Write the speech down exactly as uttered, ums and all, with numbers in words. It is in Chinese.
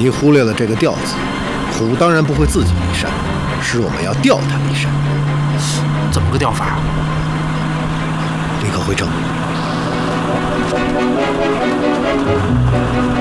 你忽略了这个调字，虎当然不会自己离山，是我们要调他离山。 怎么个调法？ 立刻回城。